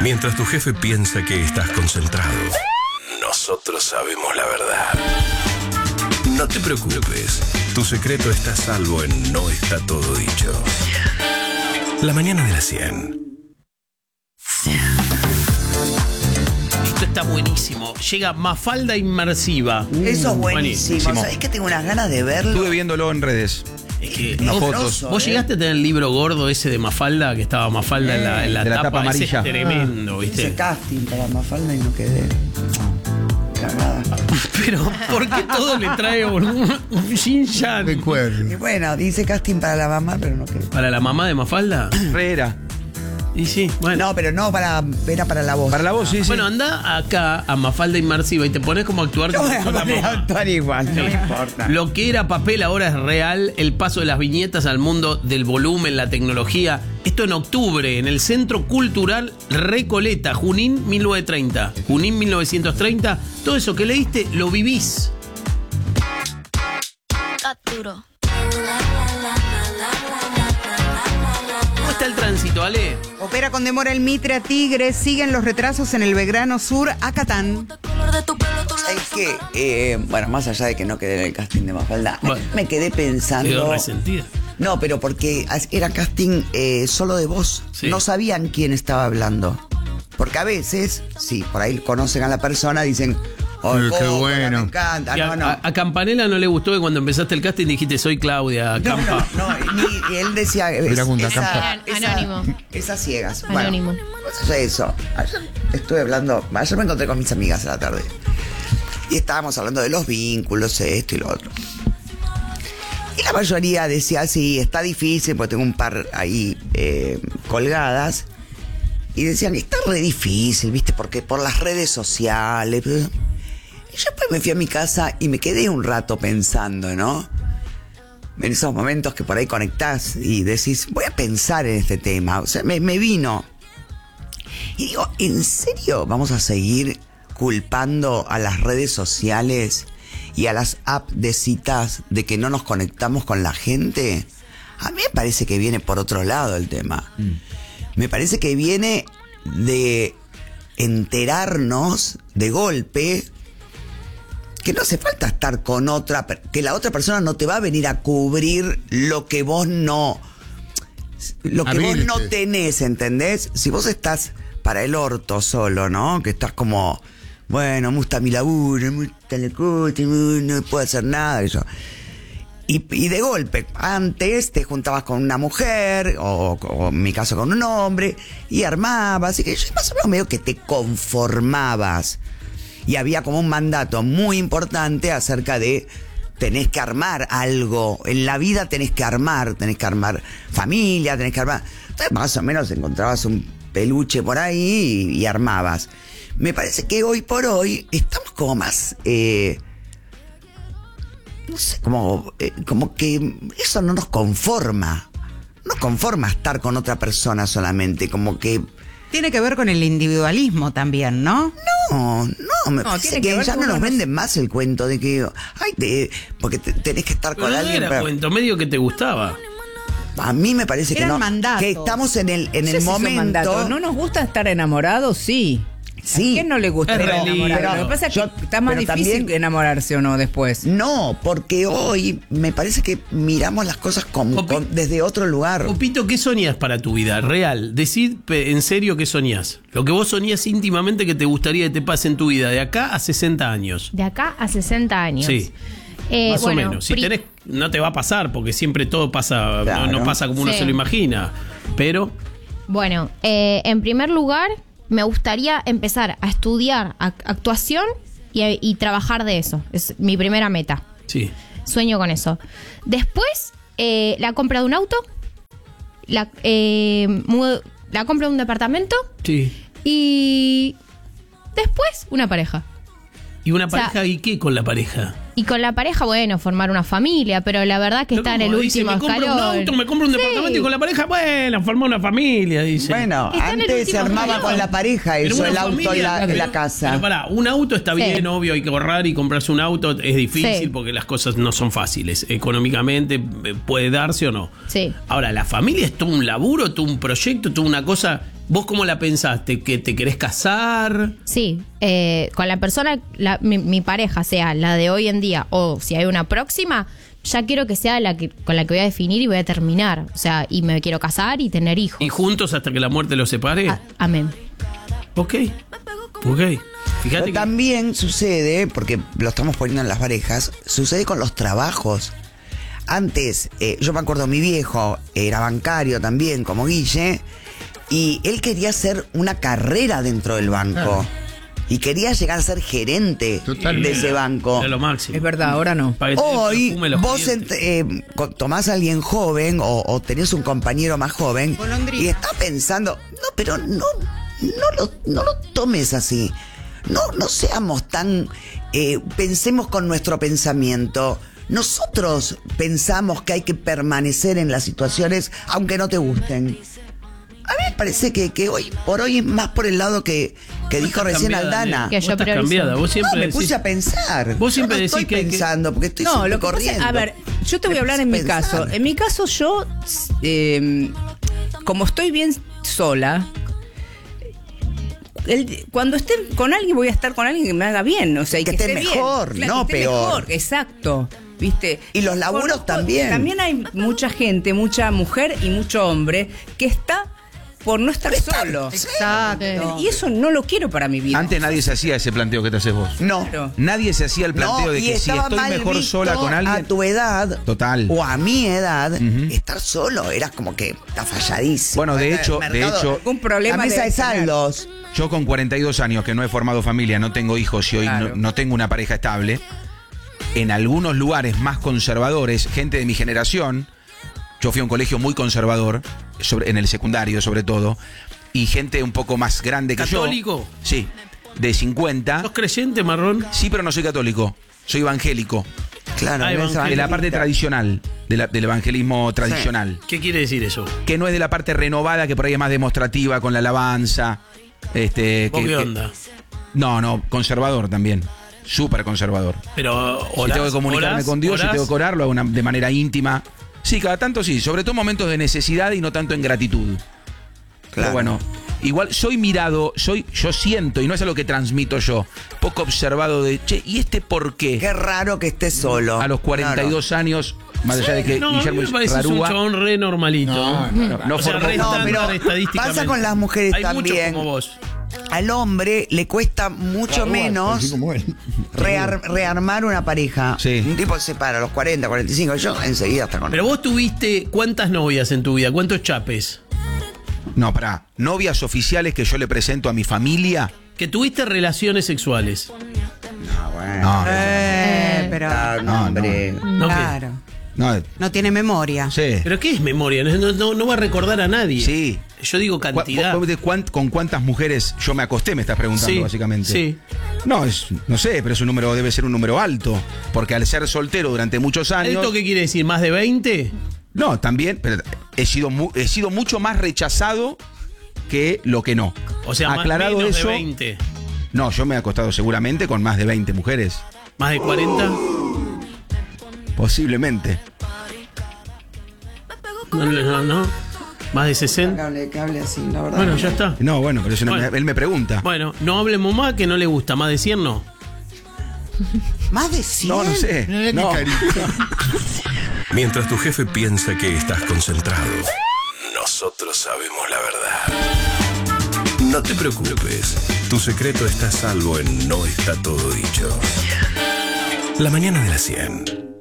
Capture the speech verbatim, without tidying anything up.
Mientras tu jefe piensa que estás concentrado, nosotros sabemos la verdad. No te preocupes, tu secreto está a salvo en No Está Todo Dicho. La mañana de las cien. Esto está buenísimo. Llega Mafalda Inmersiva. Uh, Eso es buenísimo. buenísimo. ¿Sabés que tengo unas ganas de verlo? Estuve viéndolo en redes. Es que Unas vos, fotos. vos llegaste a tener el libro gordo ese de Mafalda, que estaba Mafalda en la, en la de la tapa, tapa amarilla. Ese es tremendo, Ah, ¿viste? hice casting para Mafalda y no quedé. Cagada. Pero, ¿por qué todo le trae un, un Jin Yang? Y bueno, hice casting para la mamá, pero no quedé. ¿Para la mamá de Mafalda? Herrera. Y sí, bueno. No, pero no para, era para la voz. Para la voz, sí, sí. Bueno, anda acá a Mafalda Inmersiva y te pones como a actuar No como voy a con la poner a mamá. actuar igual, no me importa. Lo que era papel ahora es real, el paso de las viñetas al mundo del volumen, la tecnología. Esto en octubre, en el Centro Cultural Recoleta, Junín mil novecientos treinta. Junín mil novecientos treinta, todo eso que leíste lo vivís. Capturo. ¿Cómo está el tránsito, Ale? Opera con demora el Mitre a Tigre, siguen los retrasos en el Belgrano Sur a Catán. ¿Sabés qué? Eh, bueno, más allá de que no quedé en el casting de Mafalda, Bueno. me quedé pensando. Quedó resentida. No, pero porque era casting eh, solo de voz. Sí. No sabían quién estaba hablando. Porque a veces, sí, por ahí conocen a la persona, dicen, oh, Uy, qué Coppola, bueno. me encanta. Y a, No, no. a- a Campanella no le gustó que cuando empezaste el casting dijiste soy Claudia No, Campa. no, no, ni- y él decía es- Mira, Gunda, esa- Campa. esa- Anónimo. esas ciegas. Anónimo. Bueno, pues allá de eso. Ayer estuve hablando, ayer me encontré con mis amigas a la tarde. Y estábamos hablando de los vínculos, esto y lo otro. Y la mayoría decía, sí, está difícil, porque tengo un par ahí eh, colgadas. Y decían, está re difícil, ¿viste? Porque por las redes sociales. Y yo después me fui a mi casa y me quedé un rato pensando, ¿no? En esos momentos que por ahí conectás y decís, voy a pensar en este tema. O sea, me, me vino. Y digo, ¿en serio vamos a seguir culpando a las redes sociales y a las apps de citas de que no nos conectamos con la gente? A mí me parece que viene por otro lado el tema. Mm. Me parece que viene de enterarnos de golpe que no hace falta estar con otra, que la otra persona no te va a venir a cubrir lo que vos no, lo que vos no tenés, ¿entendés? Si vos estás para el orto solo, ¿no? Que estás como, bueno, me gusta mi laburo, me gusta la cosa, no puedo hacer nada, eso. Y, y de golpe, antes te juntabas con una mujer, o, o en mi caso con un hombre, y armabas, y que yo más o menos medio que te conformabas. Y había como un mandato muy importante acerca de tenés que armar algo. En la vida tenés que armar, tenés que armar familia, tenés que armar. Entonces más o menos encontrabas un peluche por ahí y, y armabas. Me parece que hoy por hoy estamos como más... Eh, no sé, como, eh, como que eso no nos conforma. No nos conforma estar con otra persona solamente, como que... Tiene que ver con el individualismo también, ¿no? No, no, me No, parece tiene que que, ver ya con no nos unos- venden más el cuento de que, ay, te- porque te- tenés que estar Pero con no alguien. era para- cuento medio que te gustaba. A mí me parece que Eran no. mandatos. Que estamos en el, en No sé el si son momento. mandatos. ¿No nos gusta estar enamorados? Sí. Sí. ¿A quién no le gusta Es estar re lindo. enamorado? Lo que pasa es que Yo- está más pero difícil también- enamorarse o no después. No, porque hoy me parece que miramos las cosas con- Opi- con- desde otro lugar. Opito, ¿qué soñás para tu vida? Real. Decid pe- en serio qué soñás. Lo que vos soñás íntimamente que te gustaría que te pase en tu vida de acá a sesenta años. De acá a sesenta años. Sí. Eh, Más bueno, o menos. Si pri- tenés, no te va a pasar, porque siempre todo pasa, Claro. no, no pasa como uno Sí. se lo imagina. Pero, Bueno, eh, en primer lugar, me gustaría empezar a estudiar ac- actuación y, y trabajar de eso. Es mi primera meta. sí. Sueño con eso. Después, eh, la compra de un auto, la, eh, mu- la compra de un departamento Sí. y después una pareja. ¿Y una O sea, pareja y qué con la pareja? Y con la pareja, bueno, formar una familia, pero la verdad que No, está en el como dice, último me compro escalón. un auto, me compro un Sí. departamento y con la pareja, bueno, formar una familia, dice. Bueno, Está en el antes se último armaba escalón. con la pareja Pero eso, una el auto y familia, la, pero- y la casa. Pero pará, un auto está Sí. bien, obvio, hay que ahorrar y comprarse un auto es difícil Sí. porque las cosas no son fáciles. Económicamente eh, puede darse o no. Sí. Ahora, la familia es todo un laburo, todo un proyecto, toda una cosa ¿Vos cómo la pensaste? ¿Que te querés casar? Sí, eh, con la persona, la- mi, mi pareja, sea la de hoy en día o si hay una próxima, ya quiero que sea la que con la que voy a definir y voy a terminar. O sea, y me quiero casar y tener hijos. ¿Y juntos hasta que la muerte los separe? A- amén. Ok. Ok. Fíjate Pero que... también sucede, porque lo estamos poniendo en las parejas, sucede con los trabajos. Antes, eh, yo me acuerdo, mi viejo era bancario también, como Guille, y él quería hacer una carrera dentro del banco. Y quería llegar a ser gerente Totalmente. de ese banco. Era lo máximo. Es verdad, ahora no. Para que te Hoy perfume los vos clientes. ent- eh, co- tomás a alguien joven o, o tenés un compañero más joven Golondrina. y está pensando, no, pero no, no, lo, no lo tomes así. No, no seamos tan, eh, pensemos con nuestro pensamiento. Nosotros pensamos que hay que permanecer en las situaciones aunque no te gusten. A mí me parece que, que hoy por hoy es más por el lado que, que Vos dijo estás recién cambiada, Aldana. Nel. Que Vos yo estás priorizo. cambiada. Vos siempre No, me decís- puse a pensar. Vos siempre Yo no decís estoy que- que- pensando porque estoy No, siempre lo que pasa, corriendo. a ver, yo te voy Me a hablar puse en mi pensar. caso. En mi caso, yo, eh, como estoy bien sola, el- cuando esté con alguien, voy a estar con alguien que me haga bien. O sea, y Que que, esté esté bien. mejor, Claro, no que esté peor. mejor, exacto. ¿Viste? Y los laburos Conozco- también. También hay mucha gente, mucha mujer y mucho hombre que está por no estar solo. Exacto. Y eso no lo quiero para mi vida. Antes nadie se hacía ese planteo que te haces vos. No. Claro. Nadie se hacía el planteo No, de y que si estaba estoy mal mejor visto sola con alguien. a tu edad Total. o a mi edad, Ujú. estar solo era como que está falladísimo. Bueno, de En el hecho- de mercado, hecho- Algún problema la mesa debe de tener. saldos. Yo con cuarenta y dos años que no he formado familia, no tengo hijos y hoy Claro. no, no tengo una pareja estable, en algunos lugares más conservadores, gente de mi generación, yo fui a un colegio muy conservador, sobre, en el secundario sobre todo, y gente un poco más grande que ¿Católico? yo. Sí, de cincuenta. ¿Sos creyente, Marrón? Sí, pero no soy católico, soy evangélico, Claro, Ah, no es evangélico. de la parte evangelista. tradicional, de la- del evangelismo tradicional. ¿Qué quiere decir eso? Que no es de la parte renovada, que por ahí es más demostrativa con la alabanza. Este, ¿Vos que- qué que- onda? No, no, conservador también. Súper conservador. Pero Si orás, tengo que comunicarme orás, con Dios, si orás. tengo que orar, lo hago una- de manera íntima. Sí, cada tanto sí, sobre todo momentos de necesidad y no tanto en gratitud. Pero Claro. bueno, igual soy mirado, soy, yo siento, y no es algo que transmito yo, poco observado de, che, ¿y este por qué? Qué raro que estés solo. A los cuarenta y dos años, más allá de que No, a mí Guillermo me es parece un rarúa, chabón re normalito. No, no, no o sea, formó- re No, estándar pero estadísticamente. pasa con las mujeres Hay también. muchos como vos. Al hombre le cuesta mucho Así menos como él. rear- rearmar una pareja. Sí. Un tipo se para a los cuarenta, cuarenta y cinco. Yo enseguida está con Pero vos tuviste cuántas novias en tu vida, cuántos chapes. no, pará, novias oficiales que yo le presento a mi familia. Que tuviste relaciones sexuales. No, Eh, pero. Ah, no, No, hombre. No, ¿qué? Claro. no, No tiene memoria. sí. ¿Pero qué es memoria? No, no- no va a recordar a nadie. Sí. Yo digo ¿Cu- cantidad. vos de cuán- ¿Con cuántas mujeres yo me acosté? Me estás preguntando, Sí, básicamente. sí. No, es, no sé, pero es un número, debe ser un número alto. Porque al ser soltero durante muchos años. ¿Esto qué quiere decir? ¿Más de veinte? No, también, pero he sido, mu- he sido mucho más rechazado que lo que no. O sea, más aclarado menos eso. de veinte. No, yo me he acostado seguramente con más de veinte mujeres. ¿Más de cuarenta? Posiblemente. No, no, no. ¿Más de sesenta? Cable, cable así, la verdad. Bueno, ya está. No, bueno, pero eso no Bueno. me- él me pregunta. Bueno, no hablemos más que no le gusta. ¿Más de cien no? Más de cien. No, no sé. Mirá qué No. carita. Mientras tu jefe piensa que estás concentrado, nosotros sabemos la verdad. No te preocupes, tu secreto está a salvo en No Está Todo Dicho. La mañana de las cien.